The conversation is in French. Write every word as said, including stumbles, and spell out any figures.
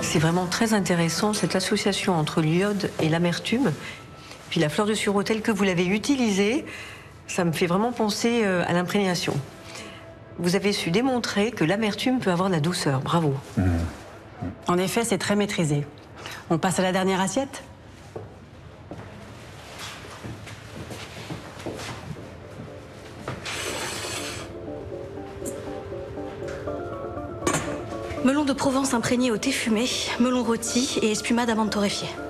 C'est vraiment très intéressant, cette association entre l'iode et l'amertume. Puis la fleur de sureau telle que vous l'avez utilisée, ça me fait vraiment penser à l'imprégnation. Vous avez su démontrer que l'amertume peut avoir de la douceur. Bravo. Mmh. En effet, c'est très maîtrisé. On passe à la dernière assiette ? Melon de Provence imprégné au thé fumé, melon rôti et espumade d'amande torréfiée.